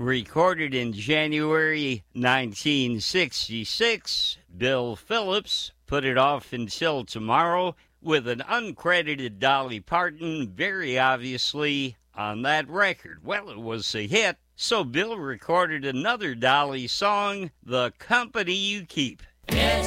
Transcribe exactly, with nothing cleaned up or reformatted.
Recorded in January nineteen sixty-six, Bill Phillips put it off until tomorrow with an uncredited Dolly Parton very obviously on that record. Well, it was a hit, so Bill recorded another Dolly song, The Company You Keep.